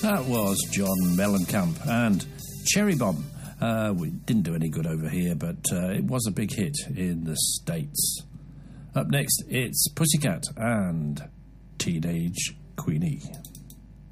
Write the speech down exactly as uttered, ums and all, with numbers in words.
That was John Mellencamp and Cherry Bomb. Uh, we didn't do any good over here, but uh, it was a big hit in the States. Up next, it's Pussycat and Teenage Queenie.